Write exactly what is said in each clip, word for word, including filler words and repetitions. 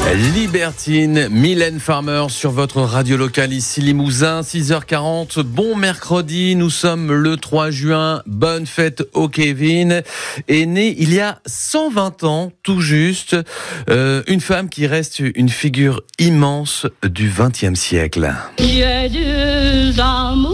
Libertine, Mylène Farmer sur votre radio locale ici Limousin, six heures quarante. Bon mercredi, nous sommes le trois juin. Bonne fête au Kevin. Est née il y a cent vingt ans, tout juste, euh, une femme qui reste une figure immense du vingtième siècle. J'ai deux amours,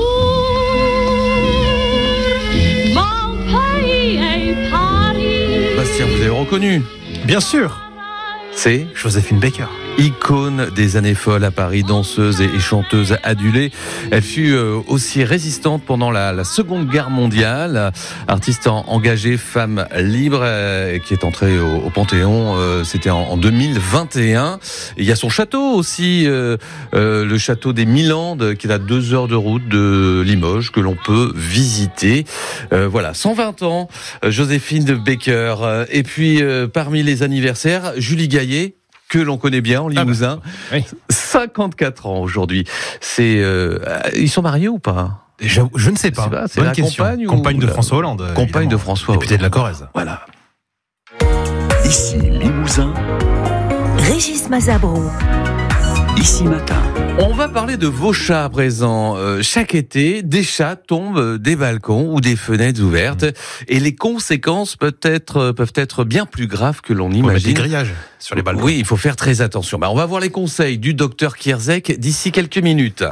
mon pays est Paris. Bastien, vous avez reconnu ? Bien sûr. C'est Joséphine Baker. Icône des années folles à Paris, danseuse et chanteuse adulée. Elle fut aussi résistante pendant la, la Seconde Guerre mondiale. Artiste engagée, femme libre, euh, qui est entrée au, au Panthéon. Euh, c'était en, en deux mille vingt et un. Et il y a son château aussi, euh, euh, le château des Milandes, qui est à deux heures de route de Limoges, que l'on peut visiter. Euh, voilà, cent vingt ans, Joséphine Baker. Et puis, euh, parmi les anniversaires, Julie Gaillet, que l'on connaît bien en Limousin, ah bah, oui. cinquante-quatre ans aujourd'hui. C'est, euh, ils sont mariés ou pas ? je, je ne sais pas. pas c'est Bonne la question. Compagne, compagne de la... François Hollande. Compagne évidemment. de François Hollande. Député de la Corrèze. Voilà. Ici Limousin. Régis Mazabro. Ici Matin. On va parler de vos chats à présent. Euh, chaque été, des chats tombent des balcons ou des fenêtres ouvertes, et les conséquences peuvent être, peuvent être bien plus graves que l'on imagine. Des grillages sur les balcons. Oui, il faut faire très attention. Bah, on va voir les conseils du docteur Kierzek d'ici quelques minutes.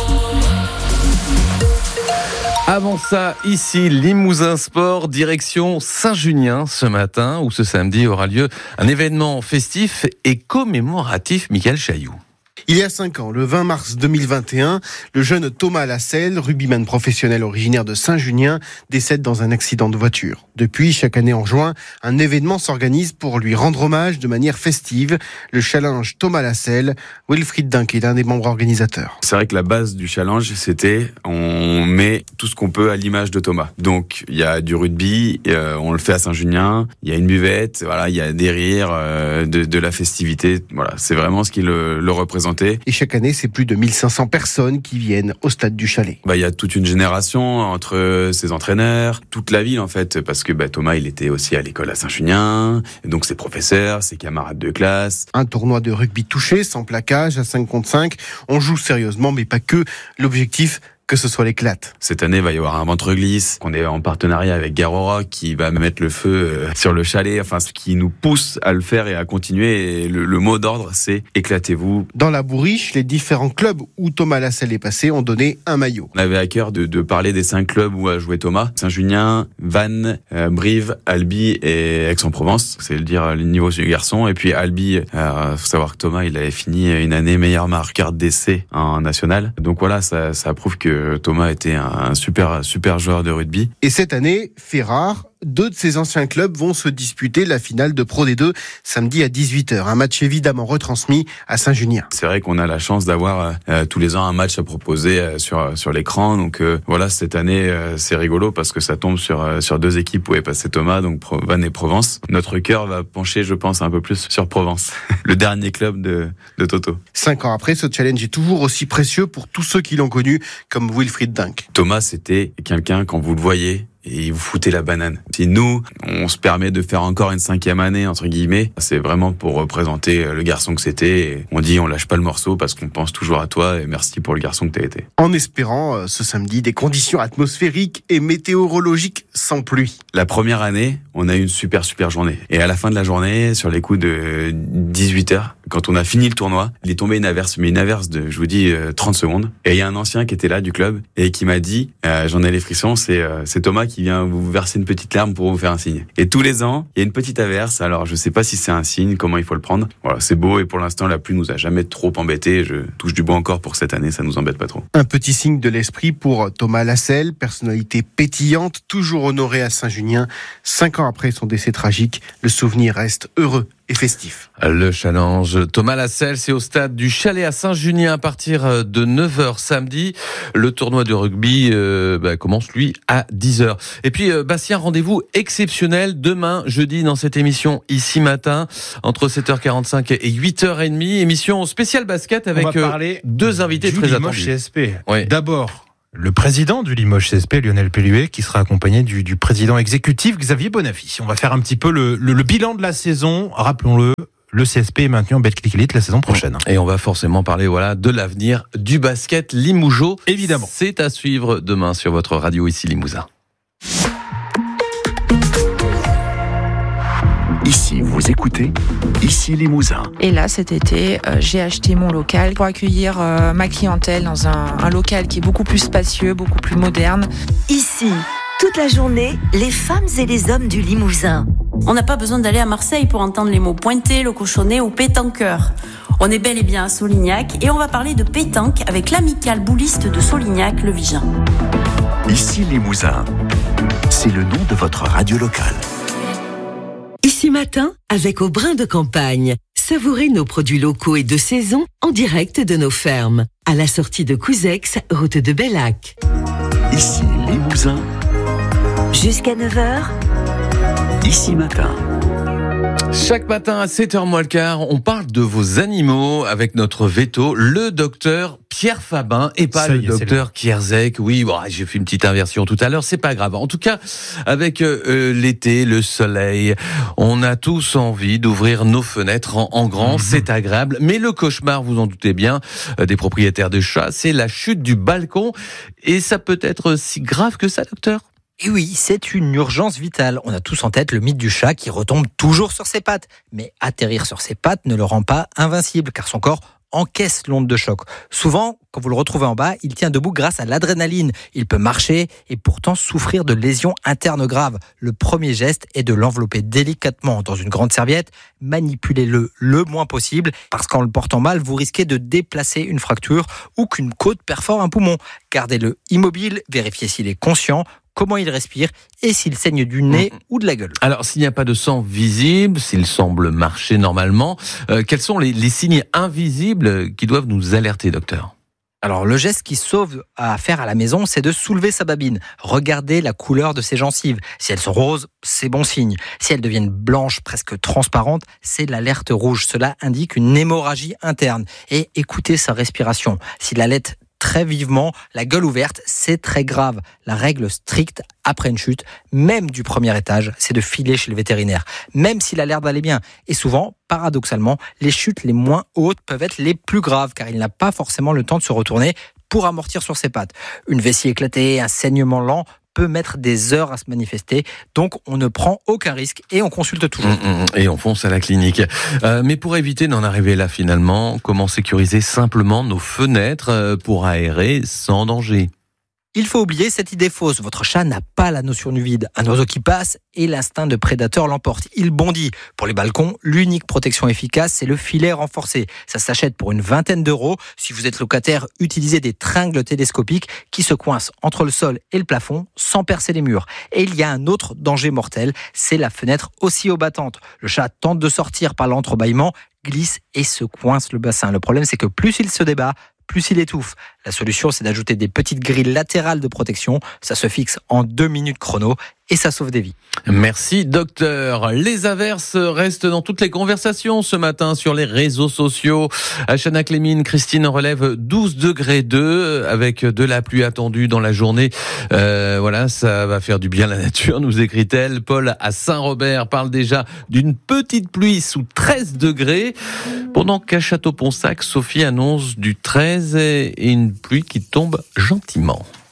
Avant ça, ici, Limousin Sport, direction Saint-Junien ce matin, où ce samedi aura lieu un événement festif et commémoratif. Michael Chailloux. Il y a cinq ans, le vingt mars deux mille vingt et un, le jeune Thomas Lasselle, rugbyman professionnel originaire de Saint-Junien, décède dans un accident de voiture. Depuis, chaque année en juin, un événement s'organise pour lui rendre hommage de manière festive. Le challenge Thomas Lasselle, Wilfried Dink est l'un des membres organisateurs. C'est vrai que la base du challenge, c'était on met tout ce qu'on peut à l'image de Thomas. Donc, il y a du rugby, euh, on le fait à Saint-Junien, il y a une buvette, voilà, il y a des rires, euh, de, de la festivité. Voilà, c'est vraiment ce qui le, le représente. Et chaque année, c'est plus de mille cinq cents personnes qui viennent au stade du Chalet. Bah, il y a toute une génération entre ses entraîneurs, toute la ville en fait, parce que bah, Thomas, il était aussi à l'école à Saint-Junien, donc ses professeurs, ses camarades de classe. Un tournoi de rugby touché, sans plaquage, à cinq contre cinq. On joue sérieusement, mais pas que. L'objectif, que ce soit l'éclate. Cette année, il va y avoir un ventre-glisse. On est en partenariat avec Garora qui va mettre le feu sur le chalet, enfin, ce qui nous pousse à le faire et à continuer. Et le, le mot d'ordre, c'est éclatez-vous. Dans la Bourriche, les différents clubs où Thomas Lasselle est passé ont donné un maillot. On avait à cœur de, de parler des cinq clubs où a joué Thomas. Saint-Junien, Vannes, euh, Brive, Albi et Aix-en-Provence. C'est le dire le niveau du garçon. Et puis Albi, euh, faut savoir que Thomas, il avait fini une année meilleur marqueur d'essai en national. Donc voilà, ça, ça prouve que Thomas était un super, super joueur de rugby. Et cette année, fait rare, deux de ses anciens clubs vont se disputer la finale de Pro D deux samedi à dix-huit heures. Un match évidemment retransmis à Saint-Junien. C'est vrai qu'on a la chance d'avoir euh, tous les ans un match à proposer euh, sur, sur l'écran. Donc euh, voilà, cette année, euh, c'est rigolo parce que ça tombe sur, euh, sur deux équipes où est passé Thomas, donc Vannes et Provence. Notre cœur va pencher, je pense, un peu plus sur Provence, le dernier club de, de Toto. Cinq ans après, ce challenge est toujours aussi précieux pour tous ceux qui l'ont connu, comme Wilfried Dink. Thomas, c'était quelqu'un, quand vous le voyez, et vous foutez la banane. Si nous, on se permet de faire encore une cinquième année, entre guillemets, c'est vraiment pour représenter le garçon que c'était. Et on dit, on lâche pas le morceau parce qu'on pense toujours à toi et merci pour le garçon que t'as été. En espérant, euh, ce samedi, des conditions atmosphériques et météorologiques sans pluie. La première année, on a eu une super, super journée. Et à la fin de la journée, sur les coups de dix-huit heures, quand on a fini le tournoi, il est tombé une averse, mais une averse de, je vous dis, euh, trente secondes. Et il y a un ancien qui était là du club et qui m'a dit, euh, j'en ai les frissons, c'est, euh, c'est Thomas qui qui vient vous verser une petite larme pour vous faire un signe. Et tous les ans, il y a une petite averse. Alors, je sais pas si c'est un signe, comment il faut le prendre. Voilà, c'est beau et pour l'instant, la pluie nous a jamais trop embêtés. Je touche du bois encore pour cette année, ça nous embête pas trop. Un petit signe de l'esprit pour Thomas Lasselle, personnalité pétillante, toujours honorée à Saint-Junien. Cinq ans après son décès tragique, le souvenir reste heureux et festif. Le challenge Thomas Lasselle, c'est au stade du Chalet à Saint-Junien à partir de neuf heures samedi. Le tournoi de rugby euh, bah, commence lui à dix heures. Et puis euh, Bastien, rendez-vous exceptionnel demain jeudi dans cette émission Ici Matin entre sept heures quarante-cinq et huit heures trente. Émission spéciale basket avec euh, deux invités très attendus. Limoges C S P. Oui. D'abord, le président du Limoges C S P, Lionel Pelluet, qui sera accompagné du, du président exécutif Xavier Bonafy. On va faire un petit peu le, le, le bilan de la saison. Rappelons-le, le C S P est maintenu en Betclic Elite la saison prochaine. Et on va forcément parler voilà, de l'avenir du basket Limougeot. Évidemment. C'est à suivre demain sur votre radio ici Limousin. Ici, vous écoutez Ici Limousin. Et là, cet été, euh, j'ai acheté mon local pour accueillir euh, ma clientèle dans un, un local qui est beaucoup plus spacieux, beaucoup plus moderne. Ici, toute la journée, les femmes et les hommes du Limousin. On n'a pas besoin d'aller à Marseille pour entendre les mots pointé, le cochonnet ou pétanqueur. On est bel et bien à Solignac et on va parler de pétanque avec l'amicale bouliste de Solignac, le Vigin. Ici Limousin, c'est le nom de votre radio locale. Ici Matin, avec Au Brin de Campagne. Savourez nos produits locaux et de saison en direct de nos fermes. À la sortie de Couzex, route de Bellac. Ici Limousin. Jusqu'à neuf heures. Ici Matin. Chaque matin à sept heures moins le quart, on parle de vos animaux avec notre veto, le docteur Pierre Fabin et pas le docteur Kierzek. Oui, bon, j'ai fait une petite inversion tout à l'heure, c'est pas grave. En tout cas, avec euh, l'été, le soleil, on a tous envie d'ouvrir nos fenêtres en, en grand, mmh. c'est agréable. Mais le cauchemar, vous en doutez bien, euh, des propriétaires de chats, c'est la chute du balcon. Et ça peut être si grave que ça, docteur ? Et oui, c'est une urgence vitale. On a tous en tête le mythe du chat qui retombe toujours sur ses pattes. Mais atterrir sur ses pattes ne le rend pas invincible, car son corps encaisse l'onde de choc. Souvent, quand vous le retrouvez en bas, il tient debout grâce à l'adrénaline. Il peut marcher et pourtant souffrir de lésions internes graves. Le premier geste est de l'envelopper délicatement dans une grande serviette. Manipulez-le le moins possible, parce qu'en le portant mal, vous risquez de déplacer une fracture ou qu'une côte perfore un poumon. Gardez-le immobile, vérifiez s'il est conscient, comment il respire et s'il saigne du nez mmh. ou de la gueule. Alors, s'il n'y a pas de sang visible, s'il semble marcher normalement, euh, quels sont les, les signes invisibles qui doivent nous alerter, docteur ? Alors, le geste qui sauve à faire à la maison, c'est de soulever sa babine. Regardez la couleur de ses gencives. Si elles sont roses, c'est bon signe. Si elles deviennent blanches, presque transparentes, c'est l'alerte rouge. Cela indique une hémorragie interne. Et écoutez sa respiration. S'il allait très vivement, la gueule ouverte, c'est très grave. La règle stricte après une chute, même du premier étage, c'est de filer chez le vétérinaire, même s'il a l'air d'aller bien. Et souvent, paradoxalement, les chutes les moins hautes peuvent être les plus graves, car il n'a pas forcément le temps de se retourner pour amortir sur ses pattes. Une vessie éclatée, un saignement lent peut mettre des heures à se manifester, donc on ne prend aucun risque et on consulte toujours. Mmh, et on fonce à la clinique. Euh, mais pour éviter d'en arriver là finalement, comment sécuriser simplement nos fenêtres pour aérer sans danger ? Il faut oublier cette idée fausse. Votre chat n'a pas la notion du vide. Un oiseau qui passe et l'instinct de prédateur l'emporte. Il bondit. Pour les balcons, l'unique protection efficace, c'est le filet renforcé. Ça s'achète pour une vingtaine d'euros. Si vous êtes locataire, utilisez des tringles télescopiques qui se coincent entre le sol et le plafond sans percer les murs. Et il y a un autre danger mortel, c'est la fenêtre oscillobattante. Le chat tente de sortir par l'entrebâillement, glisse et se coince le bassin. Le problème, c'est que plus il se débat, plus il étouffe. La solution, c'est d'ajouter des petites grilles latérales de protection. Ça se fixe en deux minutes chrono et ça sauve des vies. Merci, docteur. Les averses restent dans toutes les conversations ce matin sur les réseaux sociaux. À Chanac-les-Mines, Christine relève douze degrés deux avec de la pluie attendue dans la journée. Euh, voilà, ça va faire du bien à la nature, nous écrit-elle. Paul à Saint-Robert parle déjà d'une petite pluie sous treize degrés. Pendant qu'à Château-Ponsac, Sophie annonce du treize et une pluie qui tombe gentiment.